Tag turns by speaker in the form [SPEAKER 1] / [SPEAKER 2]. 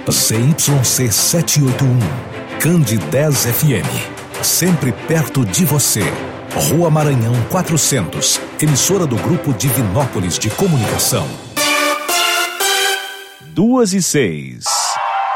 [SPEAKER 1] ZYC 781, Candidez FM, sempre perto de você. Rua Maranhão 400, emissora do Grupo Divinópolis de Comunicação.
[SPEAKER 2] 2:06.